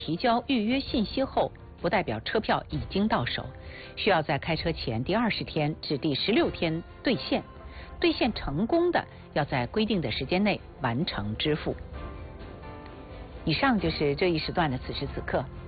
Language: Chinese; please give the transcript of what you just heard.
提交预约信息后，不代表车票已经到手，需要在开车前第20天至第16天兑现。兑现成功的，要在规定的时间内完成支付。以上就是这一时段的此时此刻。